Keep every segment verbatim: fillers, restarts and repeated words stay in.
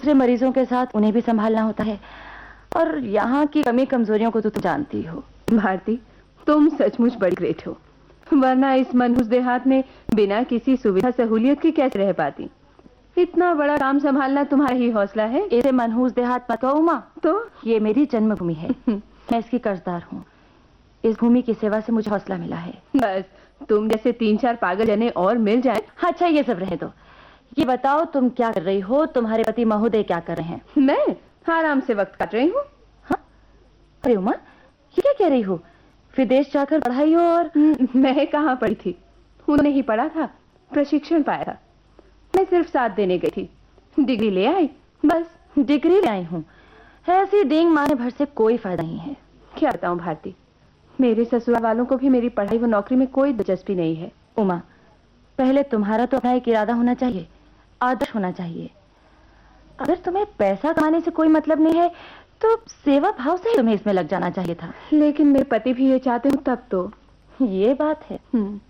दूसरे मरीजों के साथ उन्हें भी संभालना होता है, और यहाँ की कमी कमजोरियों को तो तुम जानती हो। भारती, तुम सचमुच बड़ी ग्रेट हो, वरना इस मनहूस देहात में बिना किसी सुविधा सहूलियत के कैसे रह पाती। इतना बड़ा काम संभालना तुम्हारा ही हौसला है। इसे मनहूस देहात मत कहो माँ, तो ये मेरी जन्मभूमि है। मैं इसकी कर्जदार हूँ। इस भूमि की सेवा से मुझे हौसला मिला है। बस तुम जैसे तीन चार पागल जने और मिल जाएं। अच्छा, ये सब रहे दो। ये बताओ तुम क्या कर रही हो, तुम्हारे पति महोदय क्या कर रहे हैं? मैं आराम से वक्त काट रही हूँ। हाँ? अरे उमा, ये क्या कह रही हो? विदेश जाकर पढ़ाई हो? और मैं कहाँ पढ़ी थी, उन्होंने ही पढ़ा था, प्रशिक्षण पाया था। मैं सिर्फ साथ देने गई थी, डिग्री ले आई। बस डिग्री ले आई हूँ, ऐसी डींग मारने भर से कोई फायदा नहीं है। क्या बताऊं भारती, मेरे ससुराल वालों को भी मेरी पढ़ाई व नौकरी में कोई दिलचस्पी नहीं है। उमा, पहले तुम्हारा तो अपना एक इरादा होना चाहिए, आदर्श होना चाहिए। अगर तुम्हें पैसा कमाने से कोई मतलब नहीं है तो सेवा भाव से ही तुम्हें इसमें लग जाना चाहिए था। लेकिन मेरे पति भी ये चाहते हो तब तो। ये बात है।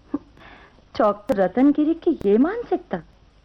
डॉक्टर रतनगिरी की ये मानसिकता,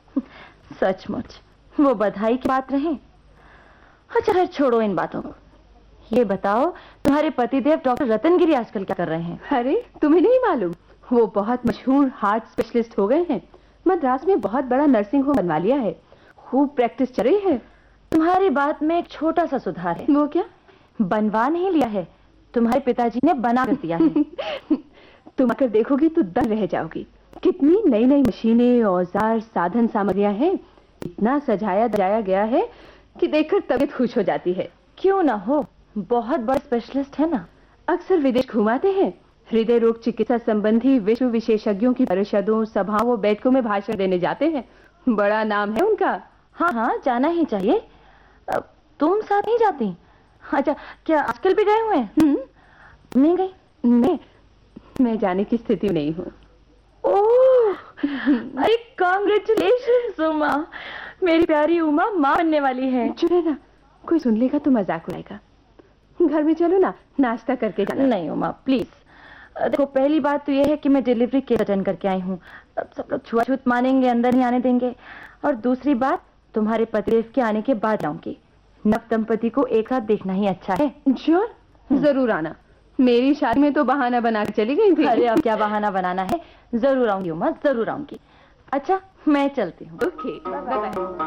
सचमुच वो बधाई की बात रहे। अच्छा फिर छोड़ो इन बातों को, ये बताओ तुम्हारे पतिदेव डॉक्टर रतनगिरी आजकल क्या कर रहे हैं? अरे तुम्हें नहीं मालूम, वो बहुत मशहूर हार्ट स्पेशलिस्ट हो गए हैं। मद्रास में बहुत बड़ा नर्सिंग होम बनवा लिया है, खूब प्रैक्टिस चल रही है। तुम्हारी बात में एक छोटा सा सुधार है। वो क्या? बनवा नहीं लिया है, तुम्हारे पिताजी ने बना कर दिया है। तुम आकर देखोगी तो दंग रह जाओगी। कितनी नई नई मशीनें, औजार, साधन सामग्रियां हैं। इतना सजाया दजाया गया है कि देखकर तबीयत खुश हो जाती है। क्यों ना हो, बहुत बड़े स्पेशलिस्ट है ना। अक्सर विदेश घुमाते हैं, हृदय रोग चिकित्सा संबंधी विश्व विशेषज्ञों की परिषदों, सभाओं व बैठकों में भाषण देने जाते हैं। बड़ा नाम है उनका। हाँ हाँ, जाना ही चाहिए। तुम साथ नहीं जाती? अच्छा, क्या आजकल भी गए हुए हैं? नहीं गई? मैं मैं जाने की स्थिति नहीं हूँ। ओह, अरे कांग्रेचुलेशंस उमा, मेरी प्यारी उमा माँ बनने वाली है। चुने ना, कोई सुन लेगा तो मजाक उड़ाएगा। घर में चलो ना, नाश्ता करके जाना। नहीं उमा प्लीज, देखो पहली बात तो ये है कि मैं डिलीवरी केस अटेंड करके आई हूँ, अब सब लोग छुआछूत मानेंगे, अंदर नहीं आने देंगे। और दूसरी बात, तुम्हारे पतिदेव के आने के बाद आऊंगी। नव दंपति को एक साथ देखना ही अच्छा है। श्योर, जरूर आना। मेरी शादी में तो बहाना बना के चली गई थी। अरे अब क्या बहाना बनाना है, जरूर आऊंगी उमा, जरूर आऊंगी। अच्छा मैं चलती हूँ। Okay, bye bye.